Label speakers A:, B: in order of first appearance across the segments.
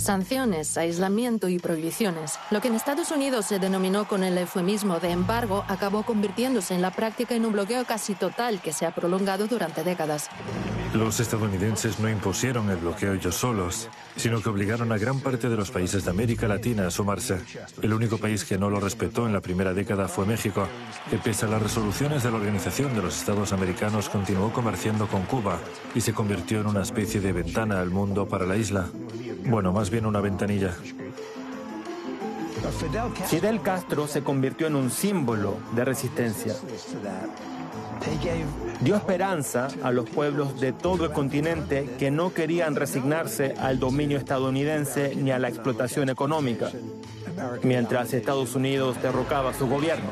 A: Sanciones, aislamiento y prohibiciones. Lo que en Estados Unidos se denominó con el eufemismo de embargo acabó convirtiéndose en la práctica en un bloqueo casi total que se ha prolongado durante décadas.
B: Los estadounidenses no impusieron el bloqueo ellos solos, sino que obligaron a gran parte de los países de América Latina a sumarse. El único país que no lo respetó en la primera década fue México, que pese a las resoluciones de la Organización de los Estados Americanos continuó comerciando con Cuba y se convirtió en una especie de ventana al mundo para la isla. Bueno, más bien una ventanilla.
C: Fidel Castro se convirtió en un símbolo de resistencia. Dio esperanza a los pueblos de todo el continente que no querían resignarse al dominio estadounidense ni a la explotación económica, mientras Estados Unidos derrocaba sus gobiernos.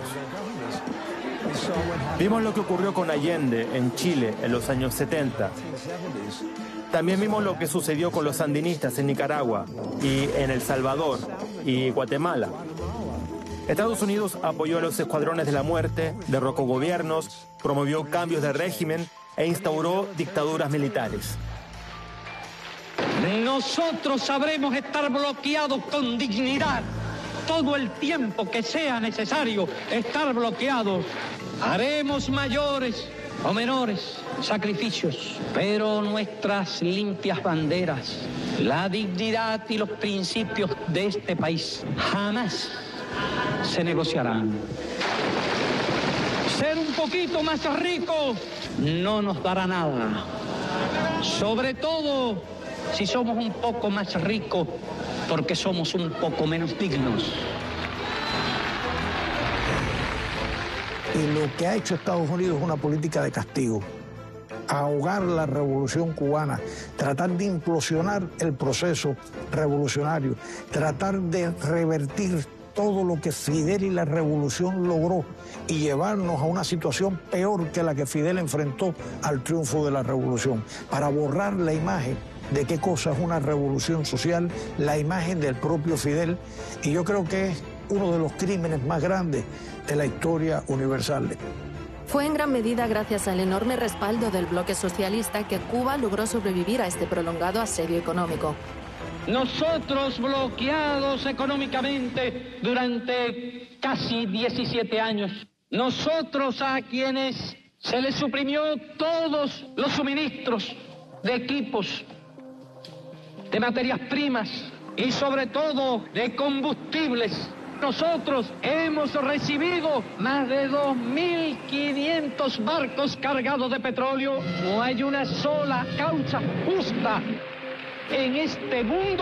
C: Vimos lo que ocurrió con Allende en Chile en los años 70. También vimos lo que sucedió con los sandinistas en Nicaragua y en El Salvador y Guatemala. Estados Unidos apoyó a los escuadrones de la muerte, derrocó gobiernos, promovió cambios de régimen e instauró dictaduras militares.
D: Nosotros sabremos estar bloqueados con dignidad todo el tiempo que sea necesario estar bloqueados. Haremos mayores o menores sacrificios, pero nuestras limpias banderas, la dignidad y los principios de este país jamás se negociarán. Ser un poquito más rico no nos dará nada, sobre todo si somos un poco más ricos porque somos un poco menos dignos.
E: Y lo que ha hecho Estados Unidos es una política de castigo. Ahogar la revolución cubana, tratar de implosionar el proceso revolucionario, tratar de revertir todo lo que Fidel y la revolución logró y llevarnos a una situación peor que la que Fidel enfrentó al triunfo de la revolución, para borrar la imagen de qué cosa es una revolución social, la imagen del propio Fidel, y yo creo que es uno de los crímenes más grandes de la historia universal.
A: Fue en gran medida gracias al enorme respaldo del bloque socialista que Cuba logró sobrevivir a este prolongado asedio económico.
D: Nosotros bloqueados económicamente durante casi 17 años. Nosotros a quienes se les suprimió todos los suministros de equipos, de materias primas y sobre todo de combustibles. Nosotros hemos recibido más de 2.500 barcos cargados de petróleo. No hay una sola causa justa en este mundo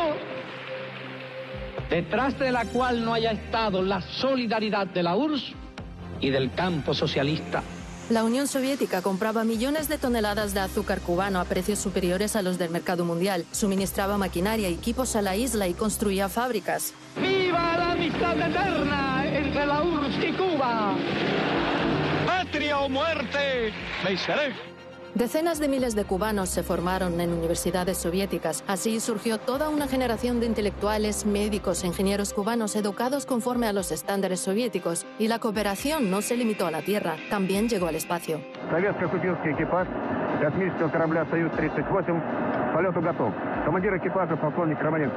D: detrás de la cual no haya estado la solidaridad de la URSS y del campo socialista.
A: La Unión Soviética compraba millones de toneladas de azúcar cubano a precios superiores a los del mercado mundial, suministraba maquinaria y equipos a la isla y construía fábricas.
D: ¡Viva la amistad eterna entre la URSS y Cuba! ¡Patria o muerte! ¡Venceré!
A: Decenas de miles de cubanos se formaron en universidades soviéticas. Así surgió toda una generación de intelectuales, médicos e ingenieros cubanos educados conforme a los estándares soviéticos. Y la cooperación no se limitó a la tierra, también llegó al espacio.
F: Советско-кубинский экипаж космического корабля «Союз-38» к полету готов. Командир экипажа полковник Романенко.